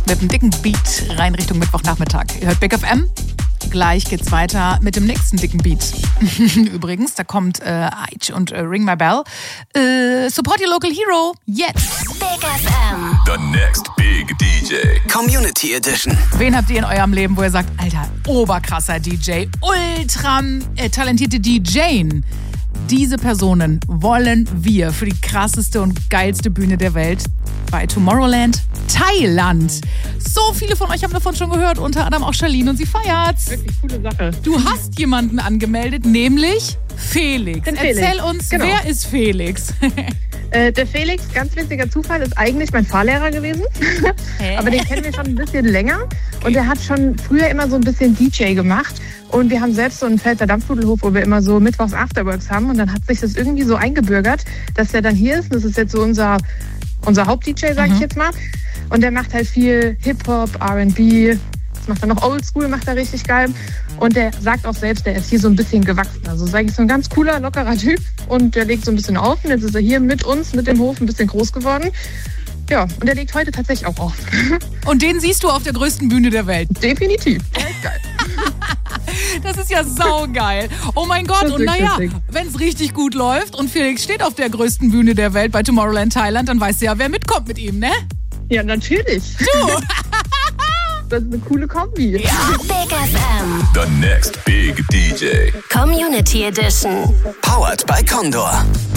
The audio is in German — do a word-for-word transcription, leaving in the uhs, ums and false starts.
mit einem dicken Beat rein Richtung Mittwochnachmittag. Ihr hört Big F M. Gleich geht's weiter mit dem nächsten dicken Beat. Übrigens, da kommt äh, Aitch und äh, Ring My Bell. Äh, support your local hero. Jetzt. Big F M. The next big D J. Community Edition. Wen habt ihr in eurem Leben, wo ihr sagt, Alter, oberkrasser D J, ultra äh, talentierte D J? Diese Personen wollen wir für die krasseste und geilste Bühne der Welt bei Tomorrowland Thailand. So viele von euch haben davon schon gehört, unter anderem auch Charlene, und sie feiert's. Wirklich coole Sache. Du hast jemanden angemeldet, nämlich Felix. Den Felix. Erzähl uns, Genau. Wer ist Felix? Äh, der Felix, ganz witziger Zufall, ist eigentlich mein Fahrlehrer gewesen. Aber den kennen wir schon ein bisschen länger. Und er hat schon früher immer so ein bisschen D J gemacht. Und wir haben selbst so einen Pfälzer Dampfnudelhof, wo wir immer so mittwochs Afterworks haben. Und dann hat sich das irgendwie so eingebürgert, dass er dann hier ist. Das ist jetzt so unser, unser Haupt-D J, sag Mhm. ich jetzt mal. Und der macht halt viel Hip-Hop, R and B. Das macht er noch Oldschool, macht er richtig geil. Und der sagt auch selbst, der ist hier so ein bisschen gewachsen. Also sage ich, so ein ganz cooler, lockerer Typ. Und der legt so ein bisschen auf. Und jetzt ist er hier mit uns, mit dem Hof, ein bisschen groß geworden. Ja, und der legt heute tatsächlich auch auf. Und den siehst du auf der größten Bühne der Welt. Definitiv. Der ist geil. Das ist ja saugeil. Oh mein Gott, und Witzig, naja, witzig. wenn es richtig gut läuft und Felix steht auf der größten Bühne der Welt bei Tomorrowland Thailand, dann weißt du ja, wer mitkommt mit ihm, ne? Ja, natürlich. Du! Das ist eine coole Kombi. Big F M. The next big D J. Community Edition. Powered by Condor.